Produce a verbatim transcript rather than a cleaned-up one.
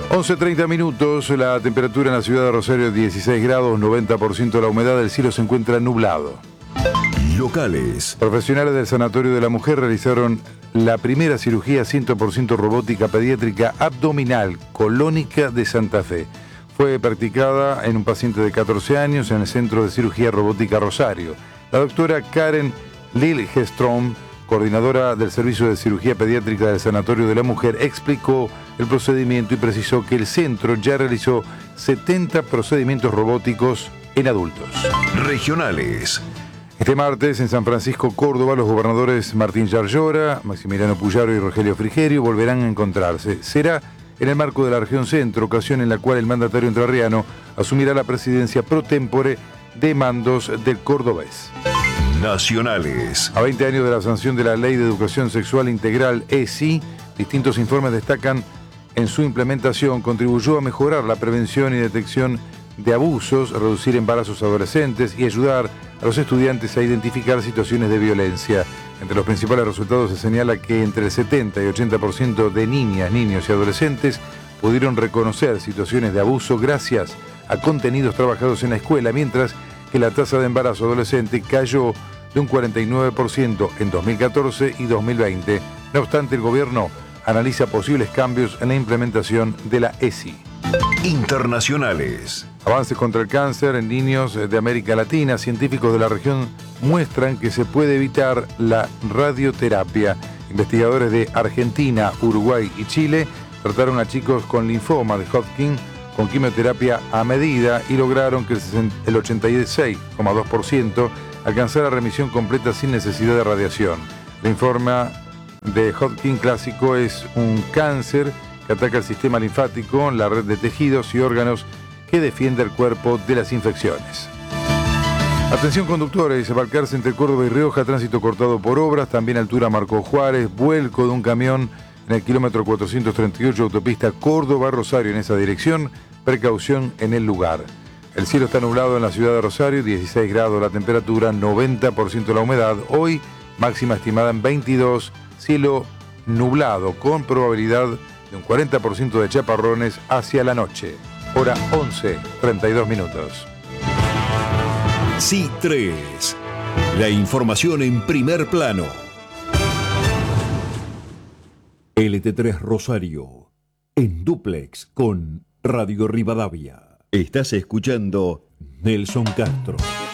once treinta minutos, la temperatura en la ciudad de Rosario dieciséis grados, noventa por ciento la humedad, el cielo se encuentra nublado. Locales. Profesionales del Sanatorio de la Mujer realizaron la primera cirugía cien por ciento robótica pediátrica abdominal colónica de Santa Fe. Fue practicada en un paciente de catorce años en el Centro de Cirugía Robótica Rosario. La doctora Karen Liljeström, coordinadora del Servicio de Cirugía Pediátrica del Sanatorio de la Mujer, explicó el procedimiento y precisó que el centro ya realizó setenta procedimientos robóticos en adultos. Regionales. Este martes, en San Francisco, Córdoba, los gobernadores Martín Yarlora, Maximiliano Puyaro y Rogelio Frigerio volverán a encontrarse. Será en el marco de la región centro, ocasión en la cual el mandatario entrerriano asumirá la presidencia pro tempore de mandos del cordobés. Nacionales. A veinte años de la sanción de la Ley de Educación Sexual Integral E S I, distintos informes destacan en su implementación contribuyó a mejorar la prevención y detección de abusos, reducir embarazos adolescentes y ayudar a los estudiantes a identificar situaciones de violencia. Entre los principales resultados se señala que entre el setenta y ochenta por ciento de niñas, niños y adolescentes pudieron reconocer situaciones de abuso gracias a contenidos trabajados en la escuela, mientras que la tasa de embarazo adolescente cayó de un cuarenta y nueve por ciento en dos mil catorce y dos mil veinte. No obstante, el gobierno analiza posibles cambios en la implementación de la E S I. Internacionales. Avances contra el cáncer en niños de América Latina. Científicos de la región muestran que se puede evitar la radioterapia. Investigadores de Argentina, Uruguay y Chile trataron a chicos con linfoma de Hodgkin con quimioterapia a medida y lograron que el ochenta y seis coma dos por ciento alcanzara remisión completa sin necesidad de radiación. El linfoma de Hodgkin clásico es un cáncer que ataca el sistema linfático, la red de tejidos y órganos que defiende el cuerpo de las infecciones. Atención conductores, embarcarse entre Córdoba y Rioja, tránsito cortado por obras, también altura Marco Juárez, vuelco de un camión en el kilómetro cuatrocientos treinta y ocho, autopista Córdoba-Rosario en esa dirección, precaución en el lugar. El cielo está nublado en la ciudad de Rosario, dieciséis grados la temperatura, noventa por ciento la humedad, hoy máxima estimada en veintidós, cielo nublado con probabilidad de un cuarenta por ciento de chaparrones hacia la noche. Hora once, treinta y dos minutos. S I tres. La información en primer plano. L T tres Rosario. En dúplex con Radio Rivadavia. Estás escuchando Nelson Castro.